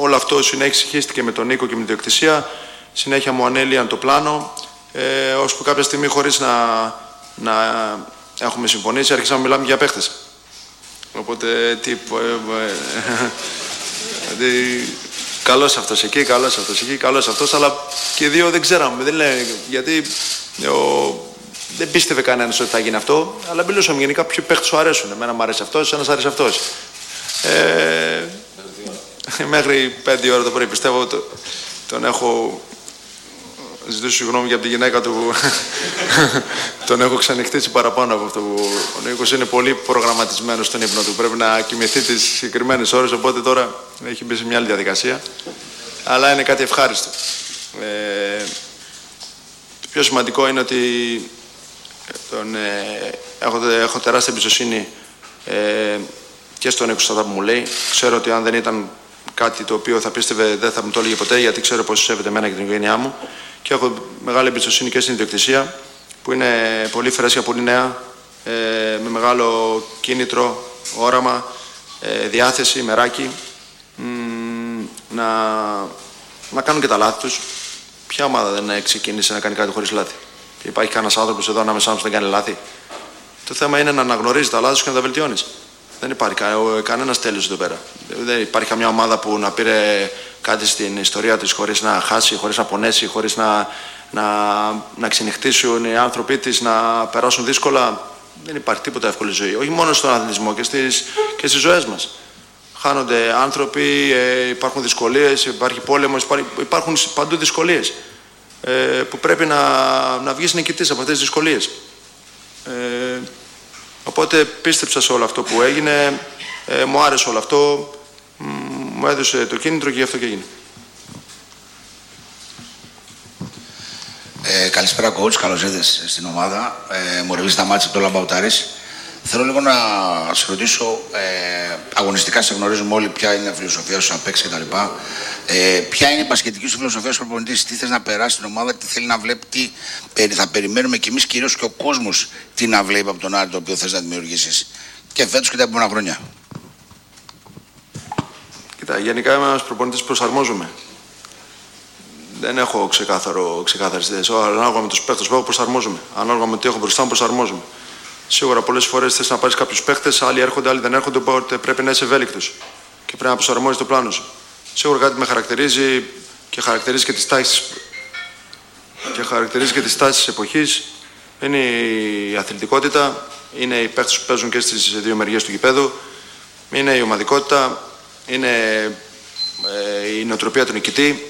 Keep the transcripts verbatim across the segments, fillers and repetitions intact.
όλο αυτό συνέχιστηκε με τον Νίκο και με την ιδιοκτησία. Συνέχεια μου ανέλυαν το πλάνο, ε, ώσπου κάποια στιγμή χωρίς να, να έχουμε συμφωνήσει άρχισαμε να μιλάμε για παίχτες. Οπότε τι... Ε, ε, ε, καλός αυτός εκεί, καλός αυτός εκεί, καλός αυτός, αλλά και οι δύο δεν ξέραμε, δεν λένε, γιατί ο, δεν πίστευε κανένας ότι θα γίνει αυτό, αλλά μιλούσαμε γενικά ποιοι παίχτες σου αρέσουν. Εμένα μου αρέσει αυτός, ένας αρέσει αυτός. Ε, μέχρι πέντε ώρα το πρωί πιστεύω το, τον έχω ζητήσω συγγνώμη για τη γυναίκα του τον έχω ξανοιχτήσει παραπάνω από αυτό που ο Νίκος είναι πολύ προγραμματισμένος στον ύπνο του, πρέπει να κοιμηθεί τις συγκεκριμένες ώρες, οπότε τώρα έχει μπει σε μια άλλη διαδικασία, αλλά είναι κάτι ευχάριστο. Ε, το πιο σημαντικό είναι ότι τον, ε, έχω, έχω τεράστια εμπιστοσύνη ε, και στον Νίκο στα που μου λέει. Ξέρω ότι αν δεν ήταν κάτι το οποίο θα πίστευε δεν θα μου το έλεγε ποτέ, γιατί ξέρω πως σέβεται εμένα και την οικογένειά μου, και έχω μεγάλη εμπιστοσύνη και στην ιδιοκτησία που είναι πολύ φρέσκια, πολύ νέα, ε, με μεγάλο κίνητρο, όραμα, ε, διάθεση, μεράκι, μ, να, να κάνουν και τα λάθη τους. Ποια ομάδα δεν ξεκίνησε να κάνει κάτι χωρίς λάθη? Και υπάρχει κανένας άνθρωπος εδώ ανάμεσά μας που δεν κάνει λάθη? Το θέμα είναι να αναγνωρίζει τα λάθη σου και να τα βελτιώνεις. Δεν υπάρχει κα, κανένας τέλειος εδώ πέρα. Δεν υπάρχει καμιά ομάδα που να πήρε κάτι στην ιστορία της χωρίς να χάσει, χωρίς να πονέσει, χωρίς να, να, να ξενυχτήσουν οι άνθρωποι της, να περάσουν δύσκολα. Δεν υπάρχει τίποτα εύκολη ζωή. Όχι μόνο στον αθλητισμό και στις, και στις ζωές μας. Χάνονται άνθρωποι, ε, υπάρχουν δυσκολίες, υπάρχει πόλεμος, υπάρχουν παντού δυσκολίες. Ε, που πρέπει να, να βγεις νικητής από αυτές τις δυσκολίες. Ε, οπότε πίστεψα σε όλο αυτό που έγινε, ε, μου άρεσε όλο αυτό, μ, μου έδωσε το κίνητρο και γι' αυτό και έγινε. Ε, καλησπέρα coach, καλώς ήρθες στην ομάδα. Ε, μου ρεβίζει τα μάτια από το Λαμπαουτάρης. Θέλω λίγο να σε ρωτήσω, ε, αγωνιστικά σε γνωρίζουμε όλοι ποια είναι η φιλοσοφία σου, απ' έξι κτλ. Ε, ποια είναι η μπασκετική σου φιλοσοφία σου προπονητής, τι θες να περάσει στην ομάδα, τι θέλει να βλέπει, τι θα περιμένουμε κι εμείς κυρίως και ο κόσμος τι να βλέπει από τον Άρη το οποίο θες να δημιουργήσεις και φέτος και τα επόμενα χρόνια. Κοίτα, γενικά είμαι ένας προπονητής που προσαρμόζομαι. Δεν έχω ξεκάθαρο, ξεκάθαρες ιδέες. Ανάλογα με τους παίχτες που έχω προσαρμόζομαι. Ανάλογα με τι έχω μπροστά μου προσαρμόζομαι. Σίγουρα πολλές φορές θες να πάρεις κάποιους παίχτες, άλλοι έρχονται, άλλοι δεν έρχονται, οπότε πρέπει να είσαι ευέλικτος και πρέπει να προσαρμόζεις το πλάνο σου. Σίγουρα κάτι με χαρακτηρίζει και χαρακτηρίζει και τις τάσεις και χαρακτηρίζει και τις τάσεις της εποχής. Είναι η αθλητικότητα, είναι οι παίχτες που παίζουν και στις δύο μεριές του γηπέδου, είναι η ομαδικότητα, είναι ε, η νοοτροπία του νικητή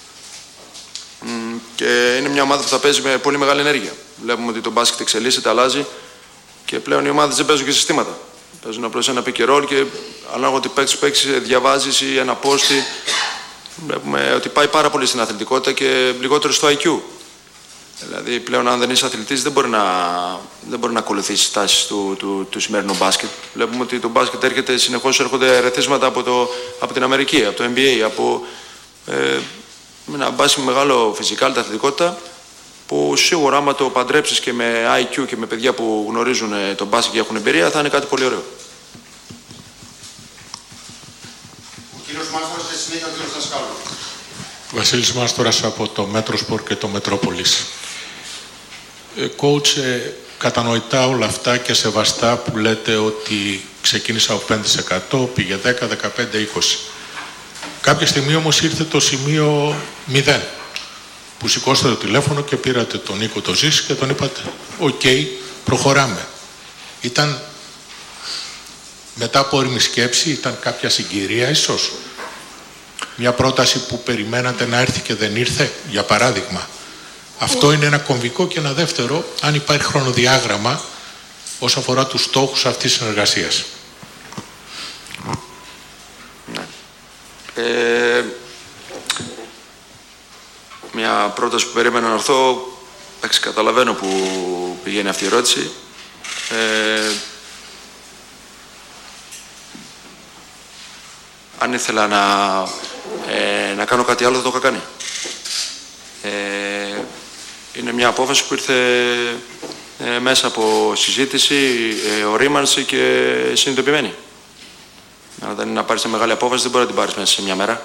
και είναι μια ομάδα που θα παίζει με πολύ μεγάλη ενέργεια. Βλέπουμε ότι το μπάσκετ εξελίσσεται, αλλάζει. Και πλέον οι ομάδες δεν παίζουν και συστήματα. Παίζουν απλώς ένα pick and roll και ανάλογα ότι παίξεις, παίξεις, διαβάζεις ή ένα πόστι. Βλέπουμε ότι πάει πάρα πολύ στην αθλητικότητα και λιγότερο στο άι κιου. Δηλαδή πλέον αν δεν είσαι αθλητής δεν μπορεί να, δεν μπορεί να ακολουθήσει τις τάσεις του, του, του σημερινού μπάσκετ. Βλέπουμε ότι το μπάσκετ έρχεται, συνεχώς έρχονται ερεθίσματα από, το, από την Αμερική, από το N B A, από ε, ένα μπάσκετ με μεγάλο φυσικά, τα αθλητικότητα, που σίγουρα άμα το παντρέψεις και με άι κιου και με παιδιά που γνωρίζουν τον μπάσκετ και έχουν εμπειρία θα είναι κάτι πολύ ωραίο. Ο κύριος Μάστορας και συνέχεια ο κύριος Δασκάλου. Βασίλης Μάστορας από το Μέτροσπορ και το Μετρόπολης. Ε, coach, ε, κατανοητά όλα αυτά και σεβαστά που λέτε ότι ξεκίνησα από πέντε τοις εκατό, πήγε δέκα, δεκαπέντε, είκοσι. Κάποια στιγμή όμως ήρθε το σημείο μηδέν. Που σηκώσατε το τηλέφωνο και πήρατε τον Νίκο το Ζήση και τον είπατε «ΟΚ, okay, προχωράμε». Ήταν μετά από όριμη σκέψη, ήταν κάποια συγκυρία ίσως. Μια πρόταση που περιμένατε να έρθει και δεν ήρθε, για παράδειγμα. Αυτό είναι ένα κομβικό και ένα δεύτερο, αν υπάρχει χρονοδιάγραμμα όσον αφορά τους στόχους αυτής της συνεργασίας. Ε... Μια πρόταση που περίμενα να έρθω, εντάξει, καταλαβαίνω που πηγαίνει αυτή η ερώτηση. Ε, αν ήθελα να, ε, να κάνω κάτι άλλο θα το είχα κάνει. Ε, είναι μια απόφαση που ήρθε ε, μέσα από συζήτηση, ε, ορίμανση και συνειδητοποιημένη. Αν δεν είναι να πάρεις μια μεγάλη απόφαση δεν μπορεί να την πάρεις μέσα σε μια μέρα.